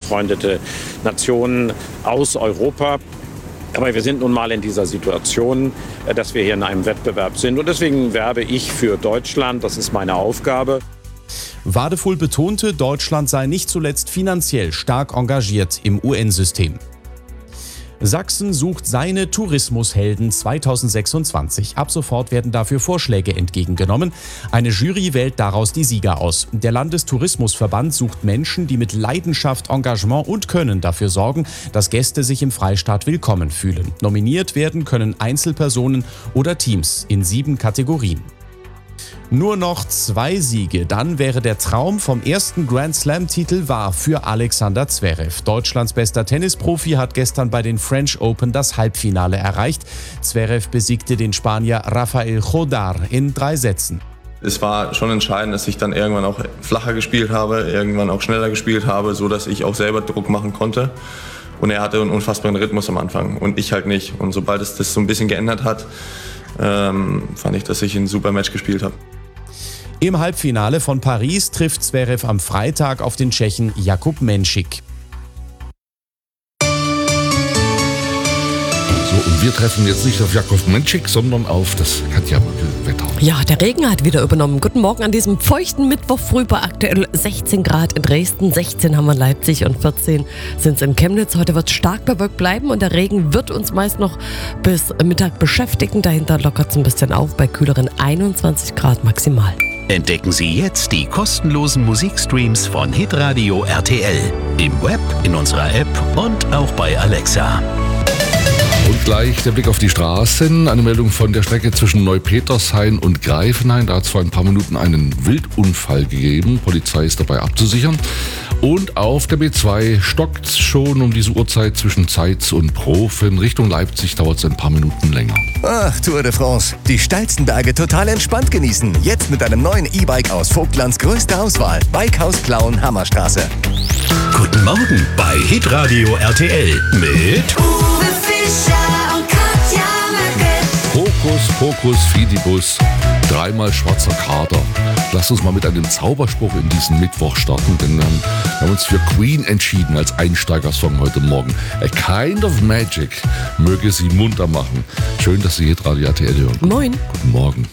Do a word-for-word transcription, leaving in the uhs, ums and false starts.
befreundete Nationen aus Europa. Aber wir sind nun mal in dieser Situation, dass wir hier in einem Wettbewerb sind. Und deswegen werbe ich für Deutschland. Das ist meine Aufgabe. Wadefull betonte, Deutschland sei nicht zuletzt finanziell stark engagiert im U N-System. Sachsen sucht seine Tourismushelden zweitausendsechsundzwanzig. Ab sofort werden dafür Vorschläge entgegengenommen. Eine Jury wählt daraus die Sieger aus. Der Landestourismusverband sucht Menschen, die mit Leidenschaft, Engagement und Können dafür sorgen, dass Gäste sich im Freistaat willkommen fühlen. Nominiert werden können Einzelpersonen oder Teams in sieben Kategorien. Nur noch zwei Siege, dann wäre der Traum vom ersten Grand-Slam-Titel wahr für Alexander Zverev. Deutschlands bester Tennisprofi hat gestern bei den French Open das Halbfinale erreicht. Zverev besiegte den Spanier Rafael Jodar in drei Sätzen. Es war schon entscheidend, dass ich dann irgendwann auch flacher gespielt habe, irgendwann auch schneller gespielt habe, so dass ich auch selber Druck machen konnte. Und er hatte einen unfassbaren Rhythmus am Anfang und ich halt nicht. Und sobald es das so ein bisschen geändert hat, ähm, fand ich, dass ich ein super Match gespielt habe. Im Halbfinale von Paris trifft Zverev am Freitag auf den Tschechen Jakub Menšík. So, und wir treffen jetzt nicht auf Jakub Menšík, sondern auf das Katja-Wetter. Ja, der Regen hat wieder übernommen. Guten Morgen an diesem feuchten Mittwoch früh bei aktuell sechzehn Grad in Dresden, sechzehn haben wir in Leipzig und vierzehn sind es in Chemnitz. Heute wird es stark bewölkt bleiben und der Regen wird uns meist noch bis Mittag beschäftigen. Dahinter lockert es ein bisschen auf bei kühleren einundzwanzig Grad maximal. Entdecken Sie jetzt die kostenlosen Musikstreams von Hitradio R T L. Im Web, in unserer App und auch bei Alexa. Und gleich der Blick auf die Straßen. Eine Meldung von der Strecke zwischen Neupetershain und Greifenhain. Da hat es vor ein paar Minuten einen Wildunfall gegeben. Polizei ist dabei abzusichern. Und auf der B zwei stockt es schon um diese Uhrzeit zwischen Zeitz und Profen. Richtung Leipzig dauert es ein paar Minuten länger. Ach, Tour de France. Die steilsten Berge total entspannt genießen. Jetzt mit einem neuen E-Bike aus Vogtlands größter Auswahl. Bikehaus Klauen, Hammerstraße. Guten Morgen bei Hitradio R T L mit Uwe Fischer und Katja Möcke. Hokus Pokus Fidibus, dreimal schwarzer Kater. Lass uns mal mit einem Zauberspruch in diesen Mittwoch starten, denn wir haben, wir haben uns für Queen entschieden als Einsteigersong heute Morgen. A Kind of Magic möge Sie munter machen. Schön, dass Sie Hitradio R T L hören. Moin. Guten Morgen.